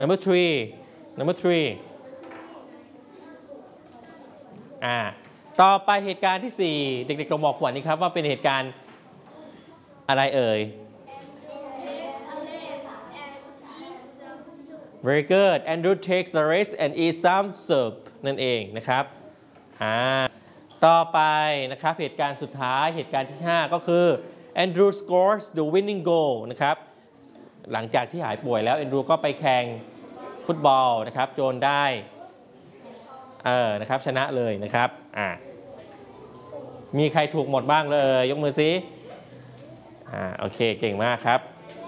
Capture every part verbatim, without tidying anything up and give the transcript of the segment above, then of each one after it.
number three number three อ่าต่อไปเหตุการณ์ที่สี่เด็กๆลองบอกขวัญนี่ครับว่าเป็นเหตุการณ์อะไรเอ่ย very good Andrew takes a rest and eats some soup นั่นเองนะครับอ่าต่อไปนะครับเหตุการณ์สุดท้ายเหตุการณ์ที่ห้าก็คือ Andrew scores the winning goal นะครับหลังจากที่หายป่วยแล้ว Andrew ก็ไปแข่งฟุตบอลนะครับจนได้เออนะครับชนะเลยนะครับอ่ามีใครถูกหมดบ้างเลยยกมือซิอ่าโอเคเก่งมากครับ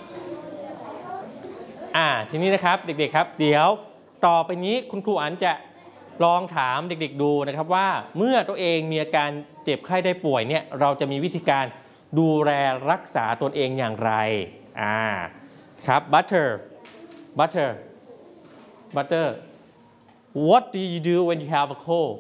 อ่าทีนี้นะครับเด็กๆครับเดี๋ยวต่อไปนี้คุณครูอันจะลองถามเด็กๆดูนะครับว่าเมื่อตัวเองมีอาการเจ็บไข้ได้ป่วยเนี่ยเราจะมีวิธีการดูแลรักษาตนเองอย่างไรอ่าครับ butter butter butter what do you do when you have a cold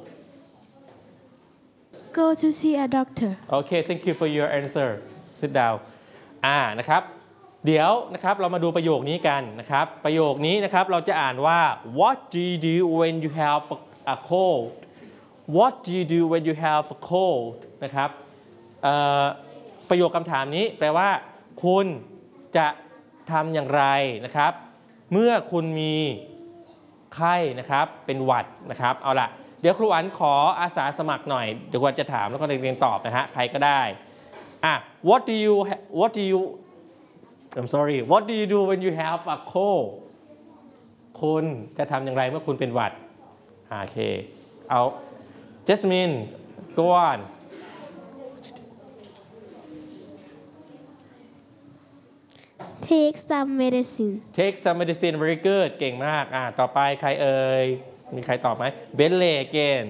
Go to see a doctor. Okay thank you for your answer sit down อ่านะครับเดี๋ยวนะครับเรามาดูประโยคนี้กันนะครับประโยคนี้นะครับเราจะอ่านว่า What do you do when you have a cold What do you do when you have a cold นะครับประโยคคำถามนี้แปลว่าคุณจะทำอย่างไรนะครับเมื่อคุณมีไข้นะครับเป็นหวัดนะครับเอาล่ะเดี๋ยวครูอันขออาสาสมัครหน่อยเดี๋ยววันจะถามแล้วก็เรียนตอบนะฮะใครก็ได้อ่ะ What do you What do you I'm sorry What do you do when you have a cold คุณจะทำอย่างไรเมื่อคุณเป็นหวัดโอเคเอา Jasmine go on Take some medicine. Take some medicine very good เก่งมากอ่ะต่อไปใครเอ่ยมีใครตอบไหม Bentley again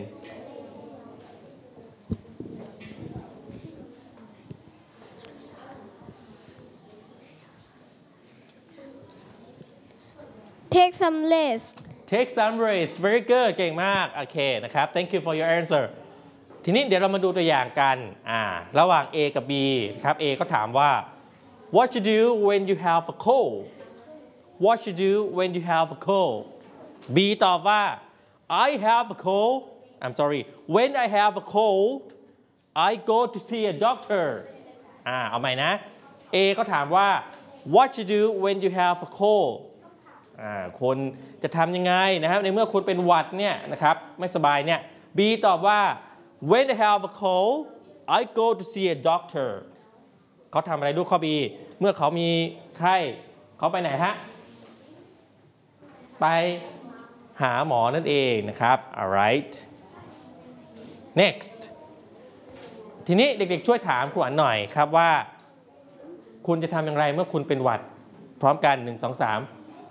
Take some rest. Take some rest very good เก่งมากโอเคนะครับ Thank you for your answer ทีนี้เดี๋ยวเรามาดูตัวอย่างกันอ่าระหว่าง A กับ B ครับ A ก็ถามว่า What you do when you have a cold What you do when you have a cold B ตอบว่า I have a cold I'm sorry when I have a cold I go to see a doctor อ่าเอาใหม่นะ A ก็ถามว่า What you do when you have a coldคนจะทำยังไงนะครับในเมื่อคุณเป็นหวัดเนี่ยนะครับไม่สบายเนี่ย B ตอบว่า when I have a cold I go to see a doctor เขาทำอะไรดูข้อ B เมื่อเขามีไข้เขาไปไหนฮะไปหาหมอนั่นเองนะครับ alright next ทีนี้เด็กๆช่วยถามครูอันหน่อยครับว่าคุณจะทำอย่างไรเมื่อคุณเป็นหวัดพร้อมกันหนึ่ง สอง สาม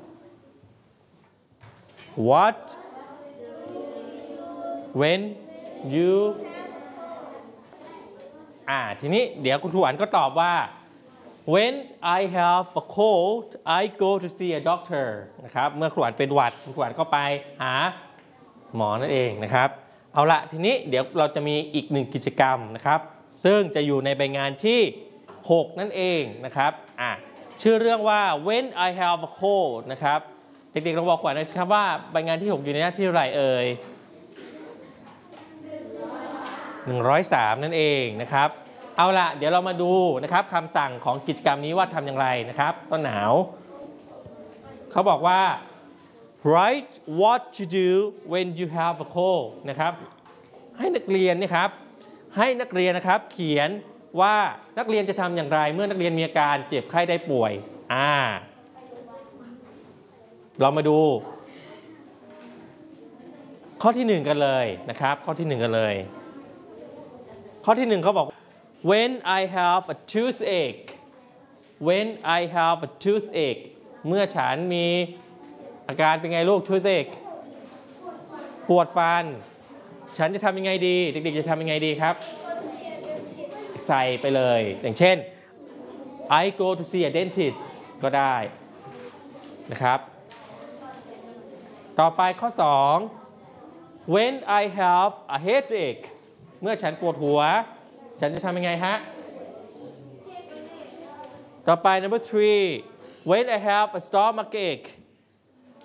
What when you อ่าทีนี้เดี๋ยวคุณครูอันก็ตอบว่า when I have a cold I go to see a doctor นะครับเมื่อครูอันเป็นหวัดครูอันก็ไปหาหมอนั่นเองนะครับเอาละทีนี้เดี๋ยวเราจะมีอีกหนึ่งกิจกรรมนะครับซึ่งจะอยู่ในใบงานที่หกนั่นเองนะครับอ่าชื่อเรื่องว่า when I have a cold นะครับเด็กๆเราบอกก่อนนะครับว่าใบงานที่หกอยู่ในหน้าที่อะไรเอ่ยหนึ่งร้อยสามนั่นเองนะครับเอาล่ะเดี๋ยวเรามาดูนะครับคำสั่งของกิจกรรมนี้ว่าทำอย่างไรนะครับต้นหนาวเขาบอกว่า write what you do when you have a cold นะครับให้นักเรียนนะครับให้นักเรียนนะครับเขียนว่านักเรียนจะทำอย่างไรเมื่อนักเรียนมีอาการเจ็บไข้ได้ป่วยอ่าเรามาดูข้อที่หนึ่งกันเลยนะครับข้อที่หนึ่งกันเลยข้อที่หนึ่งเขาบอก when I have a toothache when I have a toothache เมื่อฉันมีอาการเป็นไงลูก toothache ปวดฟันฉันจะทำยังไงดีเด็กๆจะทำยังไงดีครับใส่ไปเลยอย่างเช่น I go to see a dentist ก็ได้นะครับต่อไปข้อสอง when I have a headache เมื่อฉันปวดหัวฉันจะทำยังไงฮะต่อไป number three when I have a stomachache